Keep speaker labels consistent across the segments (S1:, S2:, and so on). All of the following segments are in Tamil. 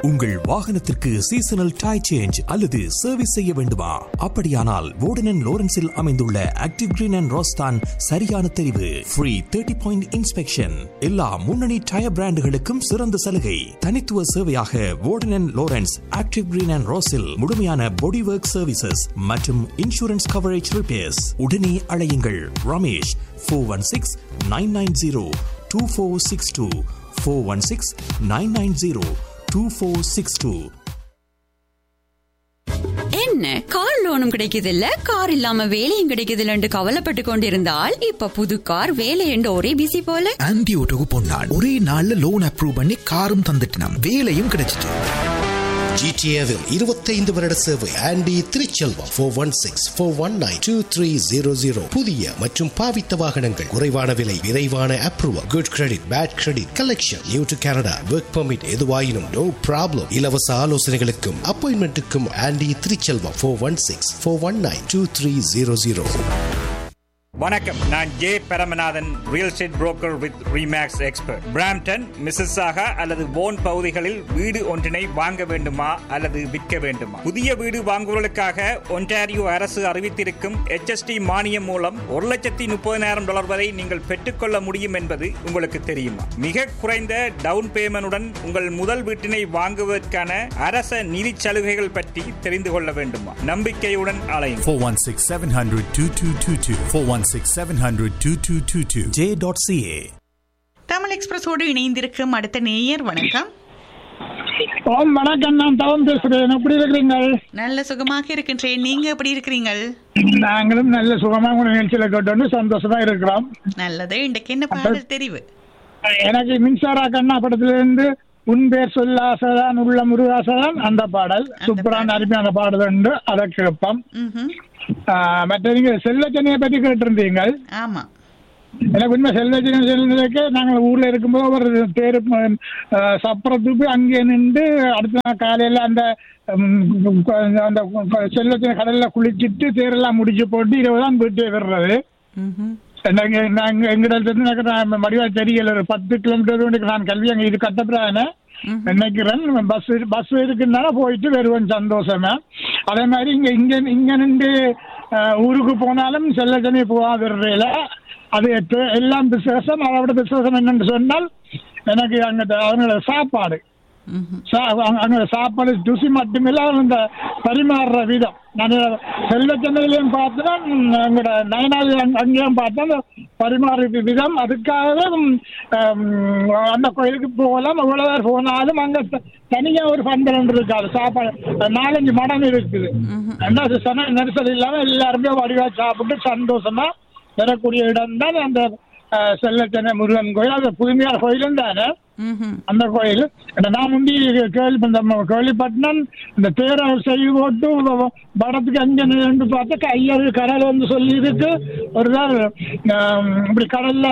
S1: உங்கள் வாகனத்திற்கு சீசனல் டயர் சேஞ்ச் அல்லது சர்வீஸ் செய்ய வேண்டுமா? அப்படியானால் வோர்டன் அண்ட் லோரன்ஸில் அமைந்துள்ள ஆக்டிவ் கிரீன் அண்ட் ரோஸ் தான் சரியான தெரிவு. ஃப்ரீ 30 பாயிண்ட் இன்ஸ்பெக்ஷன், எல்லா முன்னணி டயர் பிராண்டுகளுக்கும் சிறந்த சலுகை. தனித்துவ சேவையாக வோர்டன் and Lawrence active green and ரோஸில் முழுமையான பாடி ஒர்க் சர்வீசஸ் மற்றும் இன்சூரன்ஸ் கவரேஜ் ரிப்பேர்ஸ். உடனே அழையுங்கள் ரமேஷ் 416-990-2462 416-990-2462.
S2: என்ன கார் லோனும் கிடைக்குதில்ல, கார் இல்லாம வேலையும் கிடைக்குதில்ல என்று கவலைப்பட்டு கொண்டிருந்தால் இப்ப புது கார் வேலை என்று ஒரே பிசி போல.
S3: ஆன்டி ஓட்டோக்கு போனான், ஒரே நாள்ல லோன் அப்ரூவ் பண்ணி காரும் தந்துட்டான், வேலையும் கிடைச்சிட்டு.
S4: ஜிடிஏவில் 25 வருட சேவை. ஆண்டி திருச்செல்வம் 416-419-2300. புதிய மற்றும் பாவித்த வாகனங்கள், குறைவான விலை, விரைவான approval, good credit, bad credit, collection, new to Canada, work permit, எதுவாயினும் நோ ப்ராப்ளம். இலவச ஆலோசனைகளுக்கும் அப்பாயின்மெண்ட்டுக்கும் ஆண்டி திருச்செல்வம் 416-419-2300.
S5: வணக்கம், நான் J Paramanathan, real estate broker with remakes expert. Brampton, Mississauga அல்லது போன் பகுதிகளில் வீடு ஒன்றினை வாங்க வேண்டுமா அல்லது விற்க வேண்டுமா? புதிய வீடு வாங்குவதற்காக ஒன்டாரியோ அரசு அறிவித்திருக்கும் HST மானியம் மூலம் $130,000 வரை நீங்கள் பெற்றுக்கொள்ள முடியும் என்பது உங்களுக்கு தெரியுமா? மிக குறைந்த டவுன் பேமெண்டுடன் உங்கள் முதல் வீட்டினை வாங்குவதற்கான அரச நிதி சலுகைகள் பற்றி தெரிந்து கொள்ள வேண்டுமா? நம்பிக்கையுடன் அலையுங்கள்.
S6: 416-700-2222 416-700-2222
S1: J.ca.
S7: தமிழ் எக்ஸ்பிரஸோடு இணைந்திருக்கும் அடுத்த நேயர். வணக்கம்.
S8: வணக்கம், நான் தவம் பேசுறேன். எப்படி இருக்கிறீங்க?
S7: நல்ல சுகமாக இருக்கின்றேன். நீங்க எப்படி இருக்கிறீங்கள்?
S8: நாங்களும் நல்ல சுகமாக உங்க நிகழ்ச்சியில கேட்டு சந்தோஷமா இருக்கிறோம்.
S7: நல்லது. இன்றைக்கு என்ன பாடல் தெரிவு?
S8: எனக்கு மின்சார கண்ணா படத்திலிருந்து உன் பேர் சொல்லாசதான் உள்ள முருகாசதான் அந்த பாடல் சூப்பரான அருமையான பாடல் உண்டு, அதை கேட்போம். மற்ற நீங்க செல்வச்சனையை பற்றி கேட்டிருந்தீங்க.
S7: ஆமா,
S8: எனக்கு உண்மை செல்வச்சனை சொல்லுறதுக்கு நாங்கள் ஊர்ல இருக்கும்போது ஒரு பேரு சப்பரத்துக்கு அங்கே நின்று அடுத்த நாள் காலையில அந்த அந்த செல்வச்சனை கடல்ல குளிச்சுட்டு தேரெல்லாம் முடிச்சு போட்டு 20 தான் வீட்டே விடுறது. நாங்க எங்கிட்ட மடிவா தெரியல, ஒரு 10 கிலோமீட்டர் நான் கல்வி அங்க இது கட்டப்பிரான நினைக்கிறேன். பஸ் இருக்குனால போயிட்டு வருவேன் சந்தோஷமா. அதே மாதிரி இங்க நின்று ஊருக்கு போனாலும் செல்லச்சனி போகாத அது எல்லாம் விசேஷம். அதோட விசேஷம் என்னன்னு சொன்னால் எனக்கு அங்க அவங்களோட சாப்பாடு சாப்பாடு ருசி மட்டுமில்ல, அந்த பரிமாறுற விதம். நான் செல்வச்சந்தையிலையும் பார்த்தேன், எங்களோட நயனாவது அங்கேயும் பார்த்தேன் பரிமாறு விதம். அதுக்காகவே அந்த கோயிலுக்கு போகலாம். எவ்வளவு பேர் போனாலும் அங்க தனியா ஒரு பந்தல் இருக்காது, சாப்பாடு 4-5 மடம் இருக்குது. நெரிசல் இல்லாம எல்லாருமே வடிவா சாப்பிட்டு சந்தோஷமா வரக்கூடிய இடம் தான் அந்த செல்லச்சனை முருகன் கோயில். அது புதுமையான கோயிலும் தானே அந்த கோயில். நான் முந்தி கேள்விப்பட்டினம் இந்த தேரை செய்து போட்டு படத்துக்கு அங்கே நின்று பார்த்தா ஐயர் கடல் வந்து சொல்லி இருக்கு. ஒரு நாள் இப்படி கடல்ல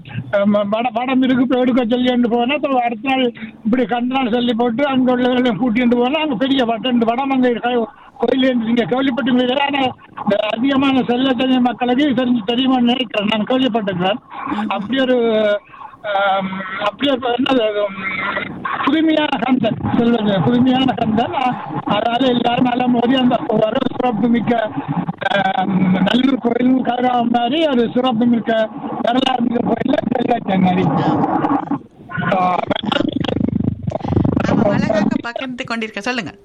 S8: படம் இருக்கு எடுக்க சொல்லி போனா அடுத்த நாள் இப்படி கண்டால் சொல்லி போட்டு அங்க உள்ள கூட்டிட்டு போனா அங்க பெரிய படம் அங்க கோயில் நீங்க கேள்விப்பட்டிருக்கீங்க. இந்த அதிகமான செல்லத்தனி மக்களுக்கு தெரியுமா நினைக்கிறேன், நான் கேள்விப்பட்டிருக்கிறேன். அப்படி ஒரு புதுமையான கந்தன் சொல்லுங்க, புதுமையான கந்தன். அதனால எல்லாரும் நல்ல மோதி அந்த வர சிறப்பு மிக்க நல்லூர் கோயில் கருகா மாதிரி ஒரு சிறப்பு மிக்க வரலாறு மிக்க கோயில் செல்வச்சங்கரி.
S7: அழகாக பகிர்ந்து கொண்டிருக்க சொல்லுங்க.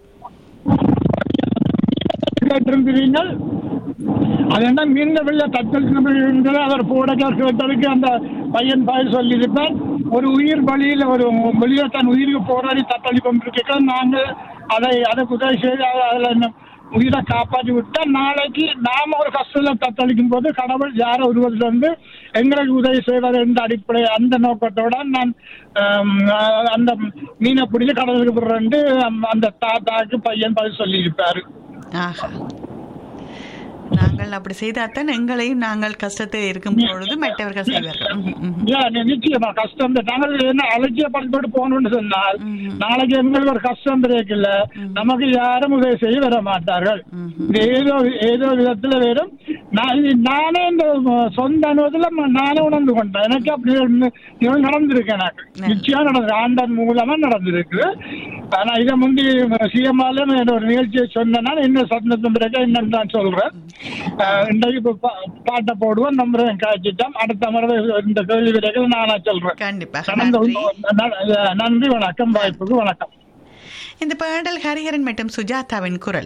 S8: கேட்டிருந்தீர்கள் அது என்ன மீன் வெள்ள தத்தல் அவர் போடக்கார் கேட்டதுக்கு அந்த பையன் பாய் சொல்லியிருப்பார். ஒரு உயிர் பலியில் ஒரு வெளியே தன் உயிருக்கு போராடி தத்தளி கொண்டிருக்க நாங்கள் அதை உதவி செய்து அதில் உயிரை காப்பாற்றி விட்டா நாளைக்கு நாம ஒரு கஷ்டத்துல தத்தளிக்கும் போது கடவுள் யாரோ ஒருவர்கள் வந்து எங்களுக்கு உதவி செய்வது என்ற அடிப்படை அந்த நோக்கத்தோட நான் அந்த மீனை பிடிச்சி கடலுக்கு விடுறேன் அந்த தாத்தாக்கு பையன் பதில் சொல்லியிருப்பாரு.
S7: நாங்கள் அப்படி செய்தாத்தான் எங்களையும் நாங்கள் கஷ்டத்தில் இருக்கும் பொழுது மற்றவர்கள் செய்வார்கள்.
S8: நிச்சயமா கஷ்டம். நாங்கள் என்ன அலட்சியப்படுத்திட்டு போகணும்னு சொன்னால் நாளைக்கு எங்களுக்கு ஒரு கஷ்டம் கிடைக்கல, நமக்கு யாரும் உதவி செய்ய வர மாட்டார்கள். ஏதோ விதத்துல வேறும் நானே இந்த சொந்த அனுபவத்துல நானே உணர்ந்து கொண்டேன். எனக்கு அப்படி நடந்திருக்கு, எனக்கு நிச்சயம் நடந்திருக்கு, ஆண்டன் மூலமா நடந்திருக்கு. ஆனா இதை முந்தி சிஎம்ஆல ஒரு நிகழ்ச்சியை சொன்னா என்ன சந்தர்ப்பம் பிறகு என்னன்னு நான் சொல்றேன். இன்றைக்கு இப்ப பாட்டை போடுவோம், நம்புறேன் காய்ச்சிட்டோம். அடுத்த முறை இந்த கேள்வி விடைகள் நானா சொல்றேன்.
S7: கண்டிப்பாக
S8: நன்றி, வணக்கம், வாய்ப்புக்கு வணக்கம்.
S7: இந்த பாடல் ஹரிஹரன் மற்றும் சுஜாதாவின் குரலில்